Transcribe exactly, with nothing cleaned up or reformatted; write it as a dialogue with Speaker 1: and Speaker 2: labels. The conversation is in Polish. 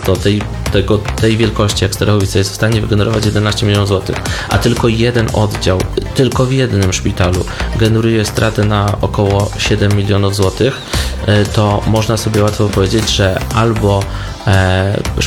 Speaker 1: miasto tej, tego, tej wielkości jak Starachowice jest w stanie wygenerować jedenaście milionów złotych, a tylko jeden oddział, tylko w jednym szpitalu generuje straty na około siedem milionów złotych, to można sobie łatwo powiedzieć, że albo e,